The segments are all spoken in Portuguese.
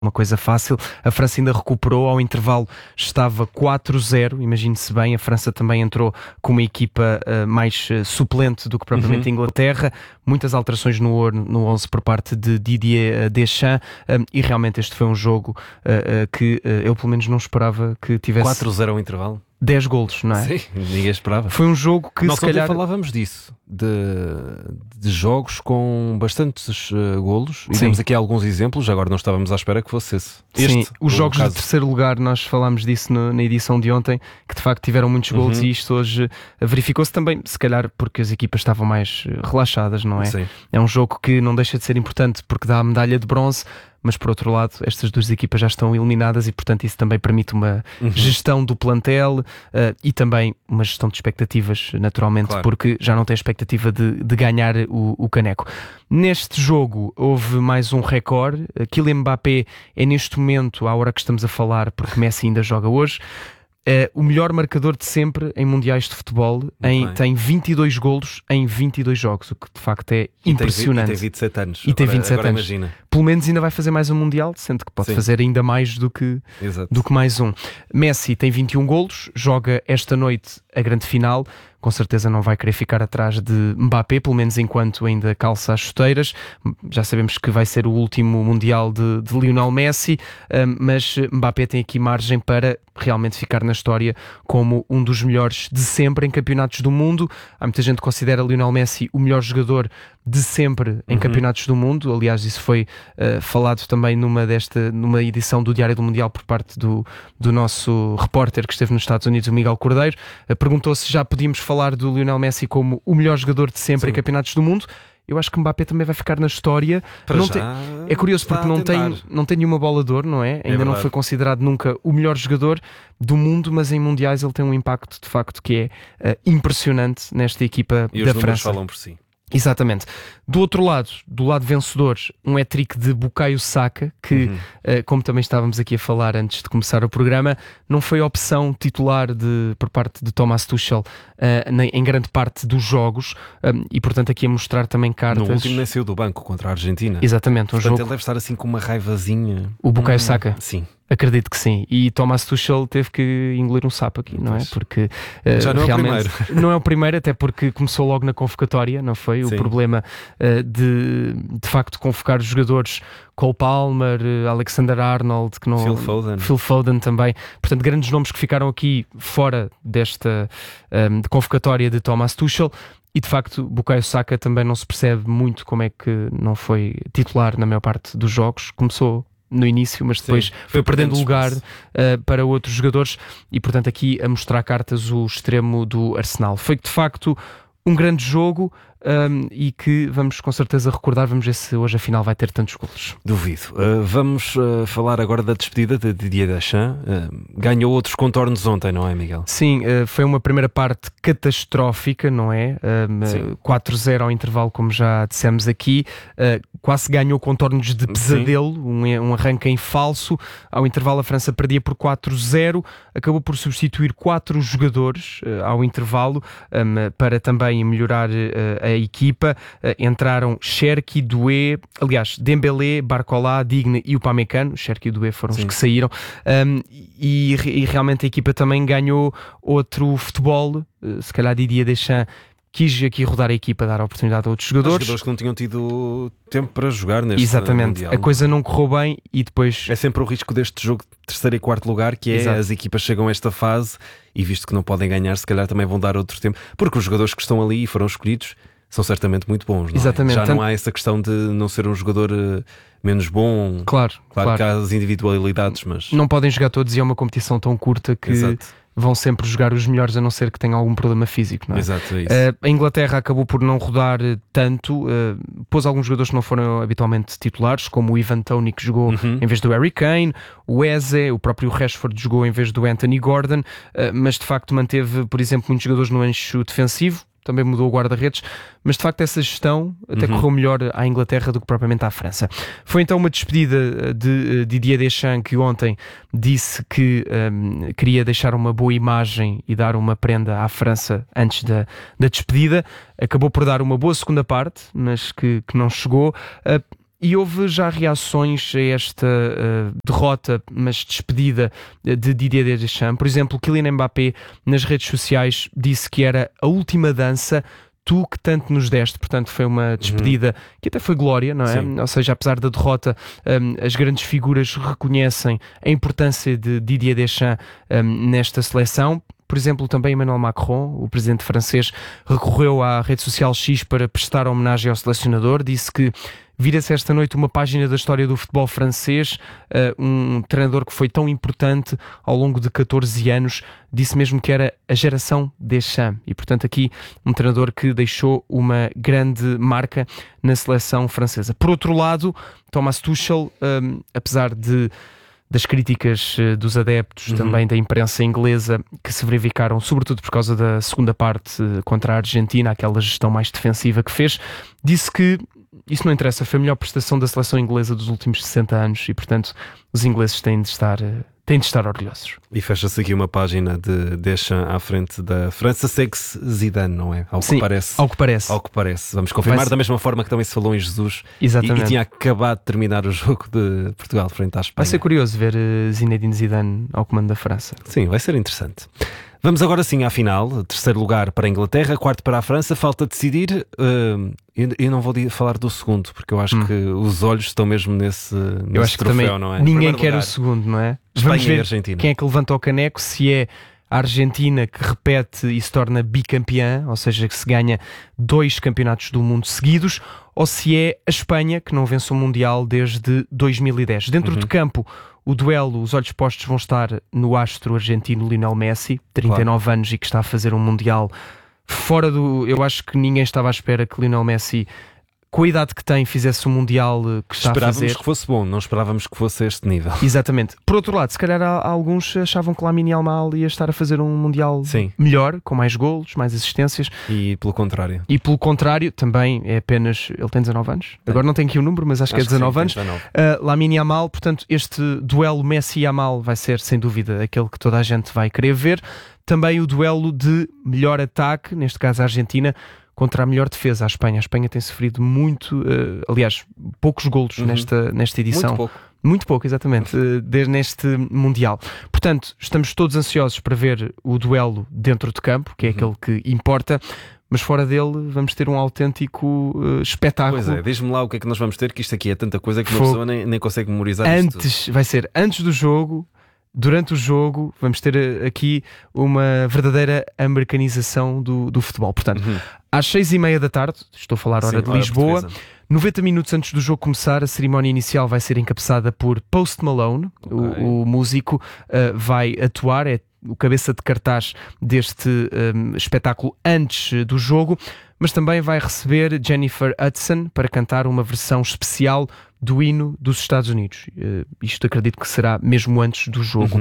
uma coisa fácil. A França ainda recuperou, ao intervalo estava 4-0, imagine-se bem, a França também entrou com uma equipa mais suplente do que propriamente a Inglaterra, muitas alterações no 11 por parte de Didier Deschamps, e realmente este foi um jogo que eu pelo menos não esperava que tivesse 4-0 ao intervalo. 10 golos, não é? Sim, ninguém esperava. Foi um jogo que nós se calhar... falávamos disso, de jogos com bastantes golos, e Sim. temos aqui alguns exemplos. Agora não estávamos à espera que fosse esse. Sim, os jogos de terceiro lugar, nós falámos disso na edição de ontem, que de facto tiveram muitos golos, e isto hoje verificou-se também, se calhar porque as equipas estavam mais relaxadas, não é? Sim. É um jogo que não deixa de ser importante porque dá a medalha de bronze, mas por outro lado estas duas equipas já estão eliminadas e portanto isso também permite uma gestão do plantel e também uma gestão de expectativas, naturalmente, claro, porque já não tem a expectativa de ganhar o caneco. Neste jogo houve mais um recorde. Kylian Mbappé é neste momento, à hora que estamos a falar, porque Messi ainda joga hoje, o melhor marcador de sempre em mundiais de futebol. Tem 22 golos em 22 jogos, o que de facto é impressionante. E tem 27 anos. E tem 27 agora anos. Imagina. Pelo menos ainda vai fazer mais um mundial, sendo que pode fazer ainda mais do que mais um. Messi tem 21 golos, joga esta noite a grande final. Com certeza não vai querer ficar atrás de Mbappé, pelo menos enquanto ainda calça as chuteiras. Já sabemos que vai ser o último Mundial de Lionel Messi, mas Mbappé tem aqui margem para realmente ficar na história como um dos melhores de sempre em campeonatos do mundo. Há muita gente que considera Lionel Messi o melhor jogador de sempre em campeonatos do mundo. Aliás, isso foi falado também numa edição do Diário do Mundial por parte do nosso repórter que esteve nos Estados Unidos, o Miguel Cordeiro. Perguntou se já podíamos falar do Lionel Messi como o melhor jogador de sempre em campeonatos do mundo. Eu acho que Mbappé também vai ficar na história. É curioso porque não tem nenhuma bola de ouro, não é? Ainda não foi considerado nunca o melhor jogador do mundo, mas em mundiais ele tem um impacto de facto que é impressionante nesta equipa e da os França. falam por si. Exatamente. Do outro lado, do lado vencedor, um hat-trick de Bukayo Saka, que, como também estávamos aqui a falar antes de começar o programa, não foi opção titular por parte de Thomas Tuchel em grande parte dos jogos, e portanto aqui a mostrar também cartas. No último nem saiu do banco contra a Argentina. Exatamente. Portanto, ele deve estar assim com uma raivazinha. O Bukayo Saka? Sim. Acredito que sim. E Thomas Tuchel teve que engolir um sapo aqui, não é? Porque já não realmente é o primeiro. Não é o primeiro, até porque começou logo na convocatória, não foi? Sim. O problema de facto convocar os jogadores Cole Palmer, Alexander-Arnold, Phil Foden também. Portanto, grandes nomes que ficaram aqui fora desta de convocatória de Thomas Tuchel. E de facto, Bukayo Saka também não se percebe muito como é que não foi titular na maior parte dos jogos. Começou no início, mas depois foi perdendo lugar para outros jogadores, e portanto aqui a mostrar cartas o extremo do Arsenal. Foi de facto um grande jogo, e que vamos com certeza recordar. Vamos ver se hoje a final vai ter tantos golos. Duvido. Vamos falar agora da despedida de Didier Deschamps. Ganhou outros contornos ontem, não é, Miguel? Sim, foi uma primeira parte catastrófica, não é? 4-0 ao intervalo, como já dissemos aqui. Quase ganhou contornos de pesadelo, um arranque em falso. Ao intervalo a França perdia por 4-0, acabou por substituir 4 jogadores ao intervalo, para também melhorar a equipa. Entraram Cherki, Doué, aliás, Dembélé, Barcola, Digne e o Upamecano. Cherki e Doué foram os que saíram, e realmente a equipa também ganhou outro futebol. Se calhar Didier Deschamps quis aqui rodar a equipa, dar a oportunidade a outros jogadores. Jogadores que não tinham tido tempo para jogar neste Exatamente. Mundial. A coisa não correu bem e depois... É sempre o risco deste jogo de terceiro e quarto lugar, que é as equipas chegam a esta fase e, visto que não podem ganhar, se calhar também vão dar outro tempo, porque os jogadores que estão ali e foram escolhidos são certamente muito bons, não é? Exatamente. Já não há essa questão de não ser um jogador menos bom. Claro que há as individualidades, mas... Não podem jogar todos, e é uma competição tão curta que... vão sempre jogar os melhores, a não ser que tenham algum problema físico, não é? Exato, é isso. A Inglaterra acabou por não rodar tanto, pôs alguns jogadores que não foram habitualmente titulares, como o Ivan Toney, que jogou em vez do Harry Kane, o Eze, o próprio Rashford jogou em vez do Anthony Gordon, mas de facto manteve, por exemplo, muitos jogadores no eixo defensivo. Também mudou o guarda-redes, mas de facto essa gestão até correu melhor à Inglaterra do que propriamente à França. Foi então uma despedida de Didier Deschamps, que ontem disse que queria deixar uma boa imagem e dar uma prenda à França antes da despedida. Acabou por dar uma boa segunda parte, mas que não chegou. E houve já reações a esta derrota, mas despedida de Didier Deschamps. Por exemplo, Kylian Mbappé nas redes sociais disse que era a última dança, tu que tanto nos deste. Portanto, foi uma despedida que até foi glória, não é? Sim. Ou seja, apesar da derrota, as grandes figuras reconhecem a importância de Didier Deschamps nesta seleção. Por exemplo, também Emmanuel Macron, o presidente francês, recorreu à rede social X para prestar homenagem ao selecionador. Disse que vira-se esta noite uma página da história do futebol francês, um treinador que foi tão importante ao longo de 14 anos, disse mesmo que era a geração Deschamps, e portanto aqui um treinador que deixou uma grande marca na seleção francesa. Por outro lado, Thomas Tuchel, apesar das críticas dos adeptos, também da imprensa inglesa, que se verificaram sobretudo por causa da segunda parte contra a Argentina, aquela gestão mais defensiva que fez, disse que isso não interessa, foi a melhor prestação da seleção inglesa dos últimos 60 anos e, portanto, os ingleses têm de estar orgulhosos. E fecha-se aqui uma página de Deschamps à frente da França. Segue-se Zidane, não é? Sim, ao que parece. Vamos confirmar da mesma forma que também se falou em Jesus. Exatamente. E tinha acabado de terminar o jogo de Portugal frente à Espanha. Vai ser curioso ver Zinedine Zidane ao comando da França. Sim, vai ser interessante. Vamos agora sim à final. Terceiro lugar para a Inglaterra, quarto para a França. Falta decidir. Eu não vou falar do segundo, porque eu acho que os olhos estão mesmo nesse eu acho troféu, que também não é? Ninguém quer o segundo, não é? Espanha Vamos ver e Argentina. Quem é que levanta o caneco, se é a Argentina que repete e se torna bicampeã, ou seja, que se ganha 2 campeonatos do mundo seguidos, ou se é a Espanha que não vence o Mundial desde 2010. Dentro de campo, o duelo, os olhos postos vão estar no astro argentino Lionel Messi, 39 anos e que está a fazer um Mundial fora do... Eu acho que ninguém estava à espera que Lionel Messi, com a idade que tem, fizesse um Mundial que está a fazer. Esperávamos que fosse bom, não esperávamos que fosse a este nível. Exatamente. Por outro lado, se calhar alguns achavam que Lamine Yamal ia estar a fazer um Mundial melhor, com mais golos, mais assistências. E pelo contrário, também é apenas... Ele tem 19 anos? Agora não tenho aqui o número, mas acho que é 19 anos. 19. Lamine Yamal, portanto, este duelo Messi-Yamal vai ser, sem dúvida, aquele que toda a gente vai querer ver. Também o duelo de melhor ataque, neste caso a Argentina, contra a melhor defesa, a Espanha. A Espanha tem sofrido muito, aliás, poucos golos nesta edição. Muito pouco, exatamente, neste Mundial. Portanto, estamos todos ansiosos para ver o duelo dentro de campo, que é aquele que importa, mas fora dele vamos ter um autêntico espetáculo. Pois é, diz-me lá o que é que nós vamos ter, que isto aqui é tanta coisa que uma pessoa nem consegue memorizar isto. Vai ser antes do jogo. Durante o jogo vamos ter aqui uma verdadeira americanização do futebol. Portanto, às 6h30 da tarde, estou a falar hora de Lisboa, 90 minutos antes do jogo começar, a cerimónia inicial vai ser encabeçada por Post Malone. O músico vai atuar, é o cabeça de cartaz deste espetáculo antes do jogo, mas também vai receber Jennifer Hudson para cantar uma versão especial do hino dos Estados Unidos. Isto acredito que será mesmo antes do jogo.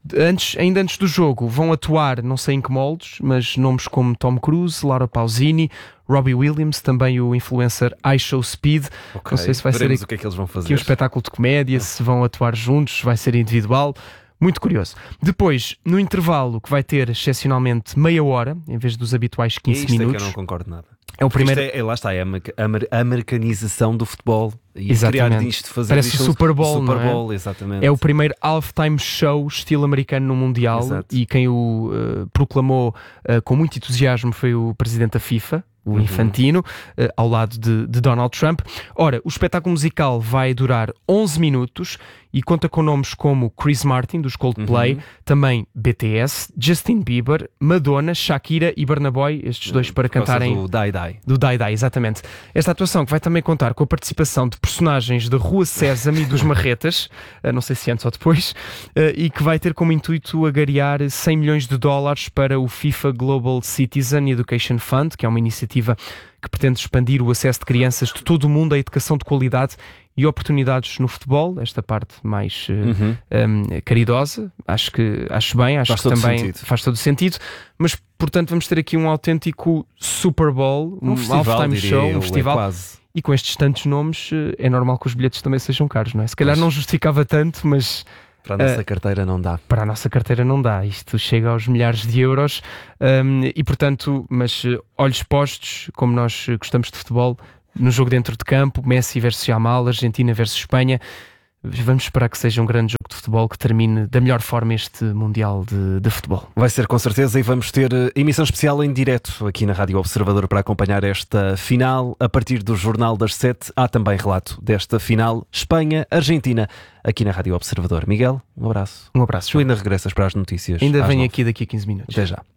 Ainda antes do jogo vão atuar, não sei em que moldes, mas nomes como Tom Cruise, Laura Pausini, Robbie Williams, também o influencer iShowSpeed. Não sei se vai ser o que é que eles vão fazer. Aqui um espetáculo de comédia, se vão atuar juntos, vai ser individual. Muito curioso. Depois, no intervalo, que vai ter excepcionalmente meia hora, em vez dos habituais 15 minutos. É que eu não concordo nada. É o primeiro... Lá está, é a americanização do futebol. E exatamente. Criar isto, fazer parece o Super Bowl, Super não Bowl, exatamente. É o primeiro halftime show estilo americano no Mundial. Exato. E quem o proclamou com muito entusiasmo foi o presidente da FIFA, o Infantino, ao lado de Donald Trump. Ora, o espetáculo musical vai durar 11 minutos e conta com nomes como Chris Martin, dos Coldplay, também BTS, Justin Bieber, Madonna, Shakira e Burna Boy, estes dois para cantarem... Do Die Die. Do Die Die, exatamente. Esta atuação que vai também contar com a participação de personagens da Rua Sésamo e dos Marretas, não sei se antes ou depois, e que vai ter como intuito agariar $100 milhões para o FIFA Global Citizen Education Fund, que é uma iniciativa que pretende expandir o acesso de crianças de todo o mundo à educação de qualidade e oportunidades no futebol, esta parte mais caridosa, acho bem, acho que também faz todo o sentido, mas portanto vamos ter aqui um autêntico Super Bowl, um halftime show, um festival, e com estes tantos nomes é normal que os bilhetes também sejam caros, não é? Se calhar não justificava tanto, mas... Para a nossa carteira não dá. Para a nossa carteira não dá. Isto chega aos milhares de euros e, portanto, mas olhos postos, como nós gostamos de futebol, no jogo dentro de campo, Messi versus Yamal, Argentina versus Espanha. Vamos esperar que seja um grande jogo de futebol, que termine da melhor forma este Mundial de Futebol. Vai ser com certeza, e vamos ter emissão especial em direto aqui na Rádio Observador para acompanhar esta final. A partir do Jornal das 7 há também relato desta final Espanha-Argentina aqui na Rádio Observador. Miguel, um abraço. Um abraço, Tu ainda regressas para as notícias? Ainda venho aqui daqui a 15 minutos. Até já.